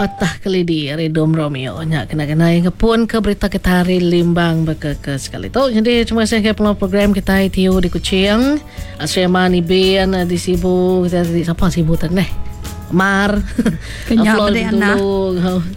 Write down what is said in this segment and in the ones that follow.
Otah kelidi Redom Romeo nya kena-kena yang pun ke berita kita hari limbang ke sekali tu. Jadi terima kasih ke peluang program kita itu di Kuching. Asrama ni Ben di Sibu kita siapa Sibu tan Mar. Kenyap dulu.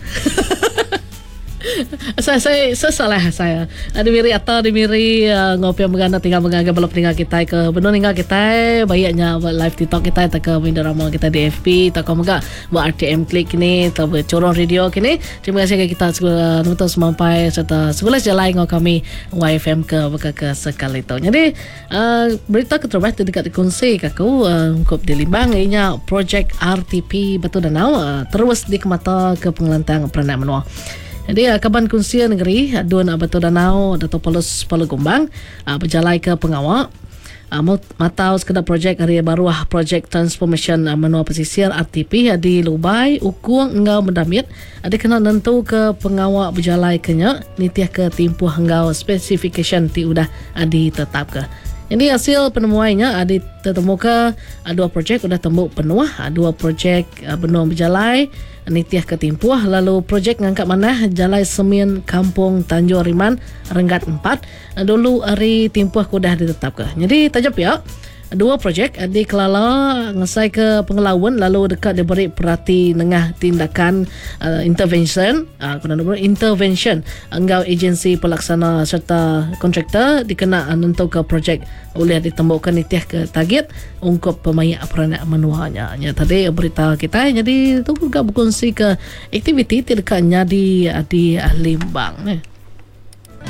Saya salah saya. Ada miri atau ada miri ngopi yang menggana tinggal mengaga belum tinggal kita ke benar tinggal kita banyaknya live TikTok kita tak ke Mindarama kita di FB tak kau menggak buat RTM klik ni tak corong radio kini. Terima kasih kita nutus sampai serta sebelah jalan ngau kami YFM ke sekali tu. Jadi berita keterbaik dekat dikongsi kaku kop di Limbang ianya projek RTP Batu Danau terus dikemata ke pengelantang peranak menua. Jadi Kaban Kunsia Negeri Dun Batu Danau Dato' Paulus Gombang berjalai ke pengawal matau sekedar projek hari baru projek transformation menua pesisir RTP di Lubai Ukung engau mendamit ada kena nentu ke pengawal berjalai kenya nitiah ke timpuh engau specification ti udah ditetap ke. Jadi hasil penemuannya ada ditemukan dua projek sudah tembuk penuh, dua projek benua berjalai nitiah ketimpuh, lalu projek ngangkat mana Jalai Semin Kampung Tanjung Riman Renggat 4 dulu hari timpuh kudah ditetapkan. Jadi tajap ya dua projek dikelala ngesai ke pengelauan lalu dekat diberi perhati nengah tindakan intervention enggau agensi pelaksana serta kontraktor dikena nentu ke projek boleh ditembukkan nitiah ke target ungkup pemayak peranak menuanya. Tadi berita kita jadi itu juga berkongsi ke aktiviti tidaknya di Limbang